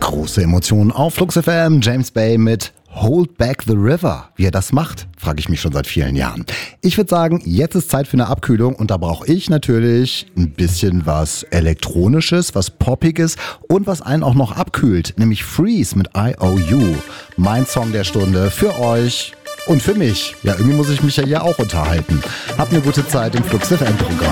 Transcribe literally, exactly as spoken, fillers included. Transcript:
Große Emotionen auf Flux F M. James Bay mit Hold Back the River. Wie er das macht, frage ich mich schon seit vielen Jahren. Ich würde sagen, jetzt ist Zeit für eine Abkühlung und da brauche ich natürlich ein bisschen was Elektronisches, was Poppiges und was einen auch noch abkühlt, nämlich Freeze mit I O U. Mein Song der Stunde für euch und für mich. Ja, irgendwie muss ich mich ja hier auch unterhalten. Habt eine gute Zeit im Flux F M Programm.